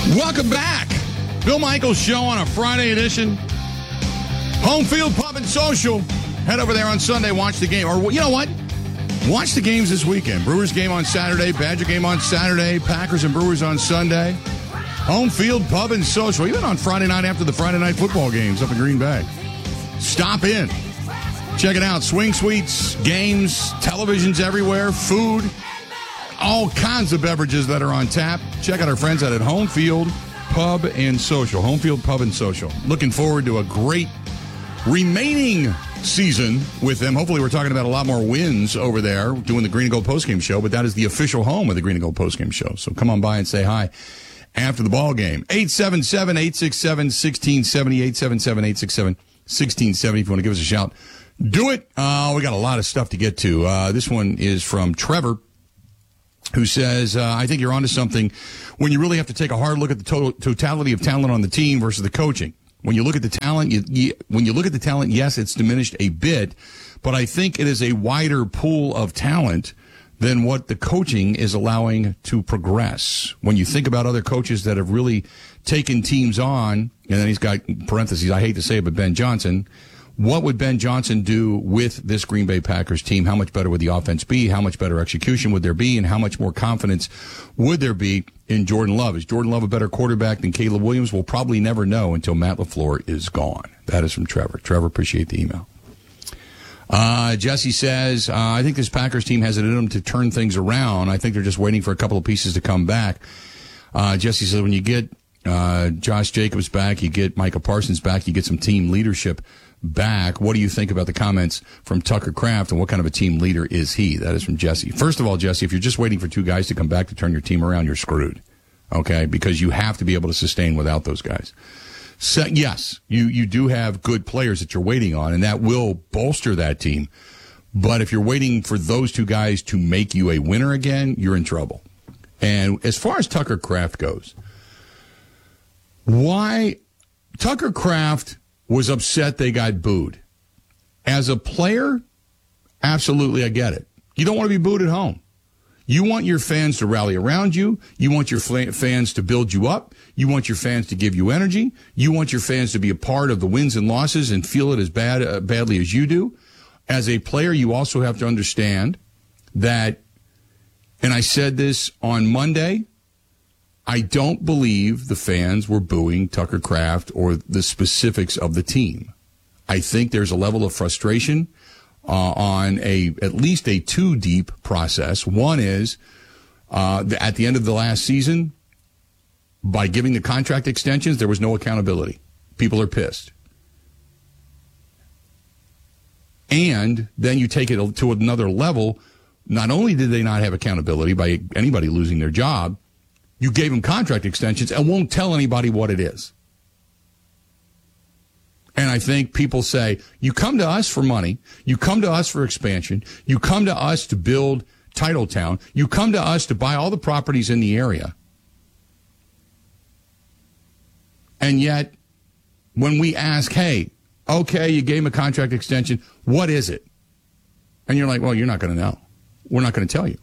Welcome back. Bill Michaels Show on a Friday edition. Home Field Pub and Social. Head over there on Sunday, watch the game. Or you know what? Watch the games this weekend. Brewers game on Saturday, Badger game on Saturday, Packers and Brewers on Sunday. Home Field Pub and Social. Even on Friday night after the Friday night football games up in Green Bay. Stop in. Check it out. Swing suites, games, televisions everywhere, food, all kinds of beverages that are on tap. Check out our friends out at Home Field Pub and Social. Home Field Pub and Social. Looking forward to a great remaining season with them. Hopefully we're talking about a lot more wins over there doing the Green and Gold postgame show, but that is the official home of the Green and Gold postgame show. So come on by and say hi after the ball game. 877-867-1670, 877-867-1670 if you want to give us a shout. Do it. We got a lot of stuff to get to. This one is from Trevor, who says, I think you're onto something when you really have to take a hard look at the totality of talent on the team versus the coaching. When you look at the talent, yes, it's diminished a bit, but I think it is a wider pool of talent than what the coaching is allowing to progress. When you think about other coaches that have really taken teams on, and then he's got parentheses, I hate to say it, but Ben Johnson, what would Ben Johnson do with this Green Bay Packers team? How much better would the offense be? How much better execution would there be? And how much more confidence would there be in Jordan Love? Is Jordan Love a better quarterback than Caleb Williams? We'll probably never know until Matt LaFleur is gone. That is from Trevor. Trevor, appreciate the email. Jesse says, I think this Packers team has it in them to turn things around. I think they're just waiting for a couple of pieces to come back. Jesse says, when you get Josh Jacobs back, you get Micah Parsons back, you get some team leadership back. What do you think about the comments from Tucker Kraft, and what kind of a team leader is he? That is from Jesse. First of all, Jesse, if you're just waiting for two guys to come back to turn your team around, you're screwed, okay? Because you have to be able to sustain without those guys. So, yes, you do have good players that you're waiting on, and that will bolster that team. But if you're waiting for those two guys to make you a winner again, you're in trouble. And as far as Tucker Kraft goes, why Tucker Kraft was upset they got booed. As a player, absolutely, I get it. You don't want to be booed at home. You want your fans to rally around you. You want your fans to build you up. You want your fans to give you energy. You want your fans to be a part of the wins and losses and feel it as badly as you do. As a player, you also have to understand that, and I said this on Monday, I don't believe the fans were booing Tucker Kraft or the specifics of the team. I think there's a level of frustration on at least a two-deep process. One is at the end of the last season, by giving the contract extensions, there was no accountability. People are pissed. And then you take it to another level. Not only did they not have accountability by anybody losing their job, you gave them contract extensions and won't tell anybody what it is. And I think people say, you come to us for money, you come to us for expansion, you come to us to build Titletown, you come to us to buy all the properties in the area. And yet, when we ask, hey, okay, you gave him a contract extension, what is it? And you're like, well, you're not going to know. We're not going to tell you.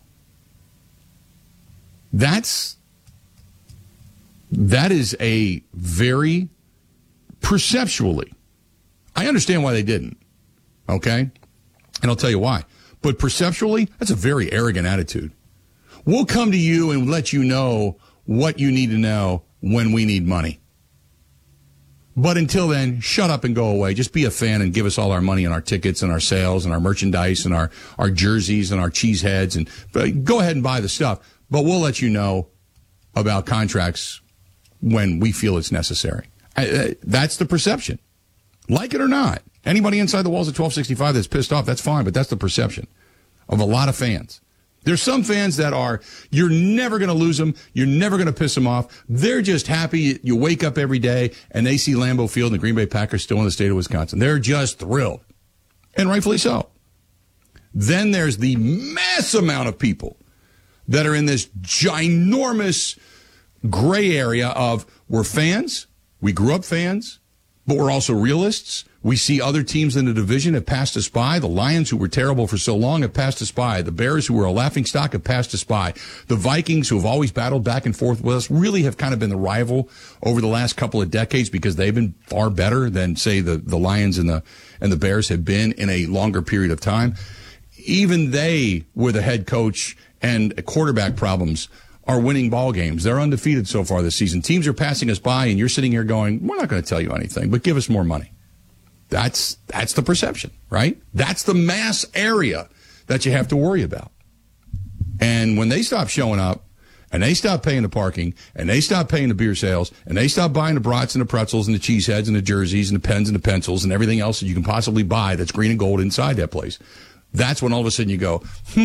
That is a very, perceptually, I understand why they didn't, okay? And I'll tell you why. But perceptually, that's a very arrogant attitude. We'll come to you and let you know what you need to know when we need money. But until then, shut up and go away. Just be a fan and give us all our money and our tickets and our sales and our merchandise and our jerseys and our cheese heads. And go ahead and buy the stuff. But we'll let you know about contracts when we feel it's necessary. That's the perception. Like it or not. Anybody inside the walls of 1265 that's pissed off, that's fine, but that's the perception of a lot of fans. There's some fans that are, you're never going to lose them, you're never going to piss them off. They're just happy you wake up every day and they see Lambeau Field and the Green Bay Packers still in the state of Wisconsin. They're just thrilled. And rightfully so. Then there's the mass amount of people that are in this ginormous gray area of, we're fans, we grew up fans, but we're also realists, We see other teams in the division have passed us by. The Lions, who were terrible for so long, have passed us by. The Bears, who were a laughingstock, have passed us by. The Vikings, who have always battled back and forth with us, really have kind of been the rival over the last couple of decades because they've been far better than, say, the Lions and the Bears have been in a longer period of time. Even they, with a head coach and quarterback problems, are winning ball games. They're undefeated so far this season. Teams are passing us by, and you're sitting here going, we're not going to tell you anything, but give us more money. That's the perception, right? That's the mass area that you have to worry about. And when they stop showing up, and they stop paying the parking, and they stop paying the beer sales, and they stop buying the brats and the pretzels and the cheeseheads and the jerseys and the pens and the pencils and everything else that you can possibly buy that's green and gold inside that place, that's when all of a sudden you go,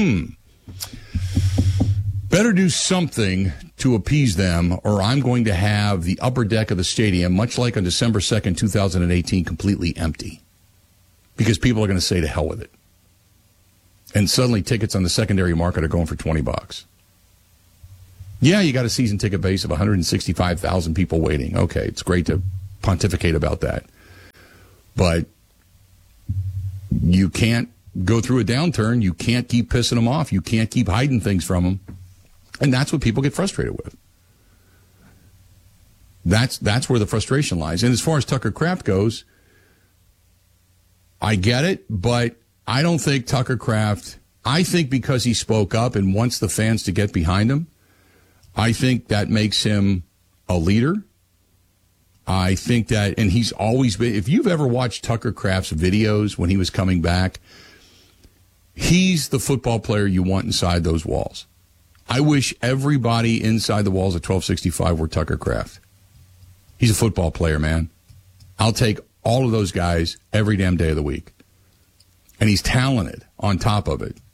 better do something to appease them, or I'm going to have the upper deck of the stadium, much like on December 2nd, 2018, completely empty. Because people are going to say to hell with it. And suddenly tickets on the secondary market are going for $20. Yeah, you got a season ticket base of 165,000 people waiting. Okay, it's great to pontificate about that. But you can't go through a downturn. You can't keep pissing them off. You can't keep hiding things from them. And that's what people get frustrated with. That's where the frustration lies. And as far as Tucker Kraft goes, I get it, but I don't think Tucker Kraft, I think because he spoke up and wants the fans to get behind him, I think that makes him a leader. I think that, and he's always been, if you've ever watched Tucker Kraft's videos when he was coming back, he's the football player you want inside those walls. I wish everybody inside the walls of 1265 were Tucker Kraft. He's a football player, man. I'll take all of those guys every damn day of the week. And he's talented on top of it.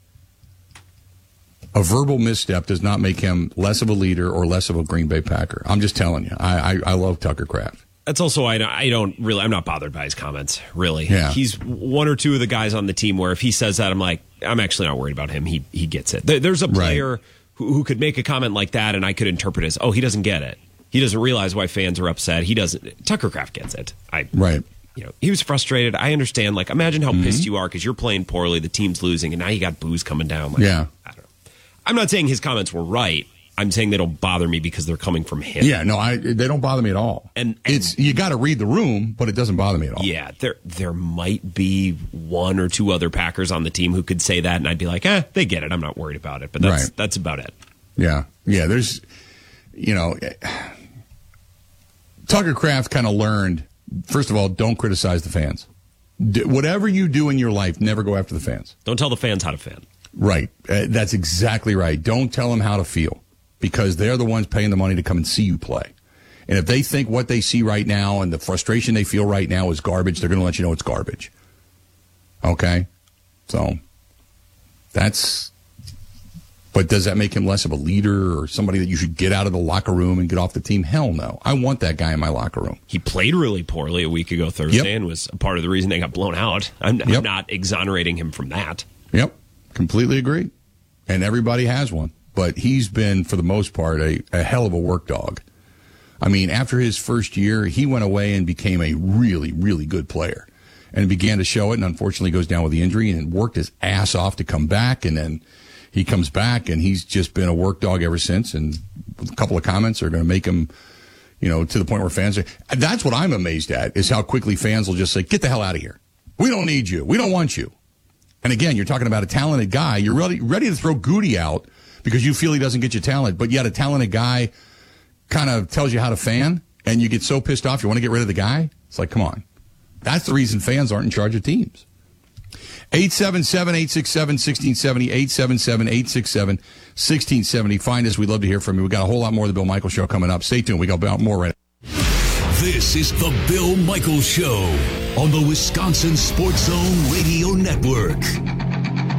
A verbal misstep does not make him less of a leader or less of a Green Bay Packer. I'm just telling you. I love Tucker Kraft. That's also why I'm not bothered by his comments, really. Yeah. He's one or two of the guys on the team where if he says that, I'm like, I'm actually not worried about him. He gets it. There's a player... Right. Who could make a comment like that and I could interpret it as, oh, he doesn't get it. He doesn't realize why fans are upset. He doesn't. Tucker Kraft gets it. Right. He was frustrated. I understand. Like, imagine how pissed you are because you're playing poorly, the team's losing, and now you got booze coming down. Like, yeah. I don't know. I'm not saying his comments were right. I'm saying they don't bother me because they're coming from him. Yeah, no, they don't bother me at all. And it's you got to read the room, but it doesn't bother me at all. Yeah, there might be one or two other Packers on the team who could say that, and I'd be like, they get it. I'm not worried about it. But that's about it. Yeah. There's, Tucker Kraft kind of learned. First of all, don't criticize the fans. Whatever you do in your life, never go after the fans. Don't tell the fans how to fan. Right. That's exactly right. Don't tell them how to feel because they're the ones paying the money to come and see you play. And if they think what they see right now and the frustration they feel right now is garbage, they're going to let you know it's garbage. Okay? So but does that make him less of a leader or somebody that you should get out of the locker room and get off the team? Hell no. I want that guy in my locker room. He played really poorly a week ago Thursday and was a part of the reason they got blown out. I'm not exonerating him from that. Yep. Completely agree. And everybody has one. But he's been, for the most part, a hell of a work dog. I mean, after his first year, he went away and became a really, really good player. And began to show it, and unfortunately goes down with the injury and worked his ass off to come back. And then he comes back, and he's just been a work dog ever since. And a couple of comments are going to make him, to the point where fans are. That's what I'm amazed at, is how quickly fans will just say, get the hell out of here. We don't need you. We don't want you. And again, you're talking about a talented guy. You're ready to throw Goody out because you feel he doesn't get you talent. But yet a talented guy kind of tells you how to fan, and you get so pissed off you want to get rid of the guy. It's like, come on. That's the reason fans aren't in charge of teams. 877-867-1670, 877-867-1670. Find us. We'd love to hear from you. We've got a whole lot more of the Bill Michaels Show coming up. Stay tuned. We got more right now. This is the Bill Michaels Show on the Wisconsin Sports Zone Radio Network.